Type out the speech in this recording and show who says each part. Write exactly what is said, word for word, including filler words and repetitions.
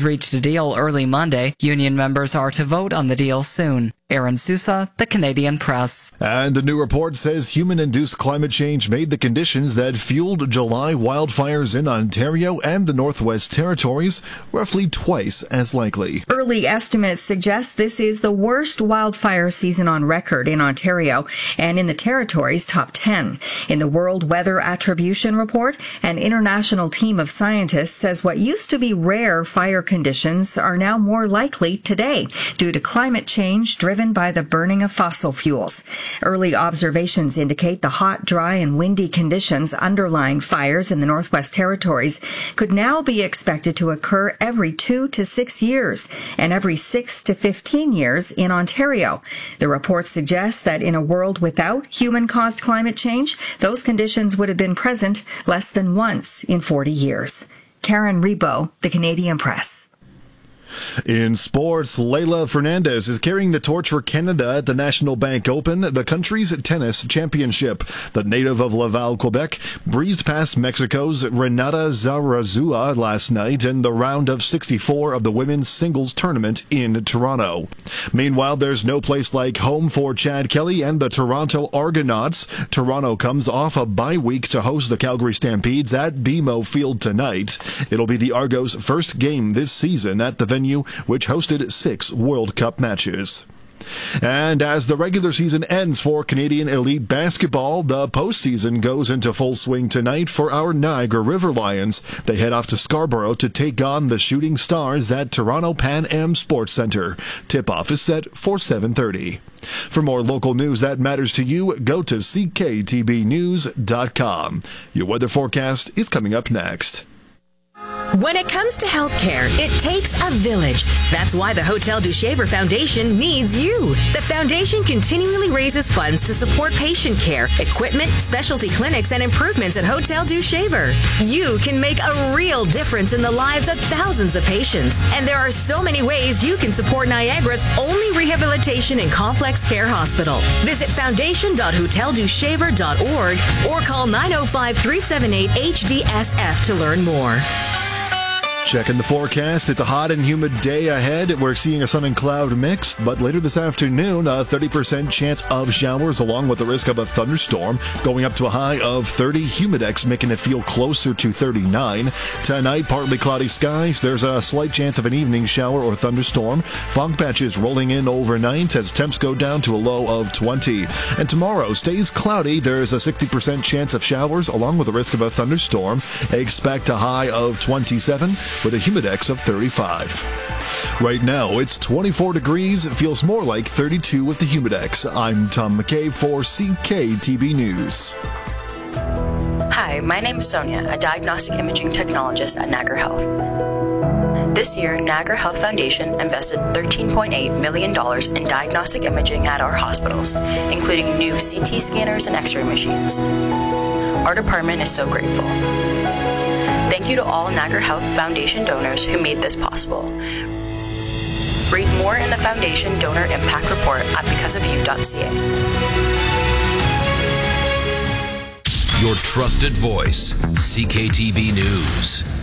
Speaker 1: Unions reached a deal early Monday. Union members are to vote on the deal soon. Aaron Sousa, The Canadian Press.
Speaker 2: And a new report says human-induced climate change made the conditions that fueled July wildfires in Ontario and the Northwest Territories roughly twice as likely.
Speaker 3: Early estimates suggest this is the worst wildfire season on record in Ontario and in the Territories' top ten. In the World Weather Attribution Report, an international team of scientists says what used to be rare fire conditions are now more likely today due to climate change driven by the burning of fossil fuels. Early observations indicate the hot, dry, and windy conditions underlying fires in the Northwest Territories could now be expected to occur every two to six years and every six to fifteen years in Ontario. The report suggests that in a world without human-caused climate change, those conditions would have been present less than once in forty years. Karen Rebo, The Canadian Press.
Speaker 2: In sports, Leylah Fernandez is carrying the torch for Canada at the National Bank Open, the country's tennis championship. The native of Laval, Quebec, breezed past Mexico's Renata Zarazua last night in the round of sixty-four of the women's singles tournament in Toronto. Meanwhile, there's no place like home for Chad Kelly and the Toronto Argonauts. Toronto comes off a bye week to host the Calgary Stampedes at B M O Field tonight. It'll be the Argos' first game this season at the venue, which hosted six World Cup matches. And as the regular season ends for Canadian Elite Basketball, the postseason goes into full swing tonight for our Niagara River Lions. They head off to Scarborough to take on the Shooting Stars at Toronto Pan Am Sports Centre. Tip-off is set for seven thirty. For more local news that matters to you, go to c k t b news dot com. Your weather forecast is coming up next.
Speaker 4: When it comes to healthcare, it takes a village. That's why the Hotel du Shaver Foundation needs you. The foundation continually raises funds to support patient care, equipment, specialty clinics, and improvements at Hotel du Shaver. You can make a real difference in the lives of thousands of patients. And there are so many ways you can support Niagara's only rehabilitation and complex care hospital. Visit foundation dot hotel du shaver dot org or call nine oh five, three seven eight, H D S F to learn more.
Speaker 2: Checking the forecast, it's a hot and humid day ahead. We're seeing a sun and cloud mix, but later this afternoon, a thirty percent chance of showers along with the risk of a thunderstorm, going up to a high of thirty. Humidex making it feel closer to thirty-nine. Tonight, partly cloudy skies. There's a slight chance of an evening shower or thunderstorm. Fog patches rolling in overnight as temps go down to a low of twenty. And tomorrow stays cloudy. There's a sixty percent chance of showers along with the risk of a thunderstorm. Expect a high of twenty-seven. With a humidex of thirty-five. Right now, it's twenty-four degrees. It feels more like thirty-two with the humidex. I'm Tom McKay for C K T B News.
Speaker 5: Hi, my name is Sonia, a diagnostic imaging technologist at Niagara Health. This year, Niagara Health Foundation invested thirteen point eight million dollars in diagnostic imaging at our hospitals, including new C T scanners and X-ray machines. Our department is so grateful. Thank you to all Niagara Health Foundation donors who made this possible. Read more in the Foundation Donor Impact Report at because of you dot c a.
Speaker 6: Your trusted voice, C K T B News.